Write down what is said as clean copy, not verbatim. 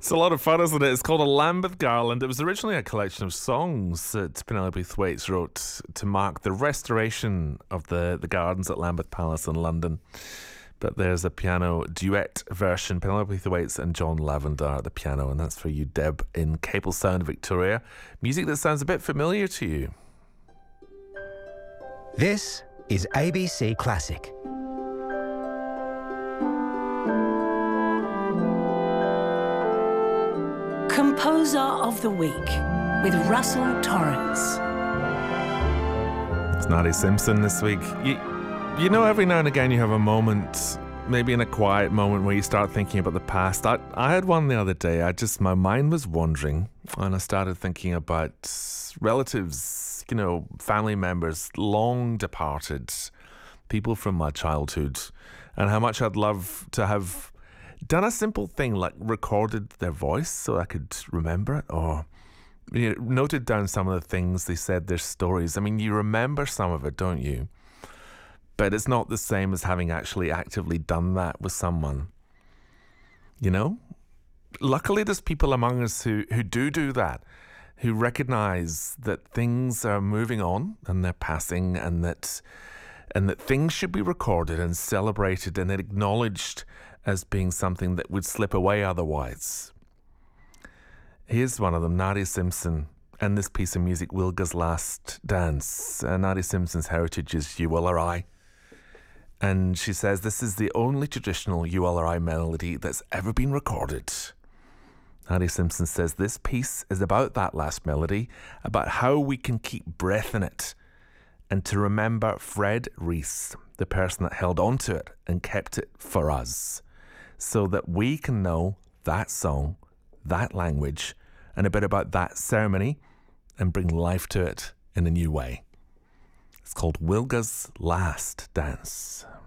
It's a lot of fun, isn't it? It's called A Lambeth Garland. It was originally a collection of songs that Penelope Thwaites wrote to mark the restoration of the gardens at Lambeth Palace in London. But there's a piano duet version, Penelope Thwaites and John Lavender at the piano, and that's for you, Deb, in Capelsound, Victoria. Music that sounds a bit familiar to you. This is ABC Classic. Composer of the Week with Russell Torrance. It's Nadia Simpson this week. You know, every now and again you have a moment, maybe in a quiet moment, where you start thinking about the past. I had one the other day. My mind was wandering, and I started thinking about relatives, family members, long departed, people from my childhood, and how much I'd love to have done a simple thing like recorded their voice so I could remember it, or noted down some of the things they said, their stories. I mean, you remember some of it, don't you? But it's not the same as having actually actively done that with someone. Luckily there's people among us who do that, who recognize that things are moving on and they're passing, and that things should be recorded and celebrated and acknowledged as being something that would slip away otherwise. Here's one of them, Nadia Simpson, and this piece of music, Wilga's Last Dance. Nadia Simpson's heritage is You Will or I. And she says this is the only traditional You Will or I melody that's ever been recorded. Nadia Simpson says this piece is about that last melody, about how we can keep breath in it, and to remember Fred Reese, the person that held on to it and kept it for us, so that we can know that song, that language, and a bit about that ceremony, and bring life to it in a new way. It's called Wilga's Last Dance.